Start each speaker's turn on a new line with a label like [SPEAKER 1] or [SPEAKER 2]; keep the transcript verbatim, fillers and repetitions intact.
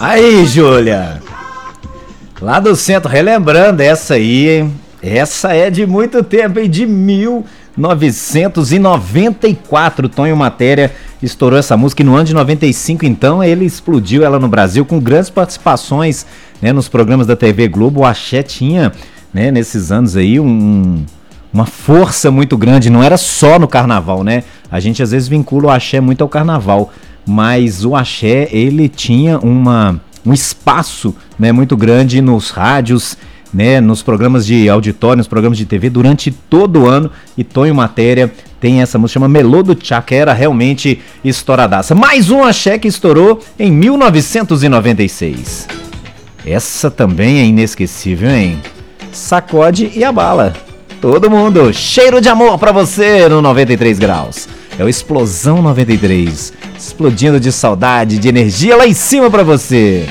[SPEAKER 1] Aí, Júlia. Lá do centro, relembrando essa aí, hein? Essa é de muito tempo, hein? De mil novecentos e noventa e quatro. Tonho Matéria estourou essa música e no ano de noventa e cinco, então, ele explodiu ela no Brasil com grandes participações, né, nos programas da T V Globo. O axé tinha, né, nesses anos aí, um, uma força muito grande. Não era só no carnaval, né? A gente às vezes vincula o axé muito ao carnaval, mas o axé, ele tinha uma, um espaço, né, muito grande nos rádios, né, nos programas de auditório, nos programas de T V durante todo o ano. E Tonho Matéria tem essa música, chama Melô do Tchá, que era realmente estouradaça. Mais um axé que estourou em mil novecentos e noventa e seis. Essa também é inesquecível, hein? Sacode e abala todo mundo. Cheiro de amor pra você no noventa e três graus. É o Explosão noventa e três, explodindo de saudade, de energia lá em cima pra você.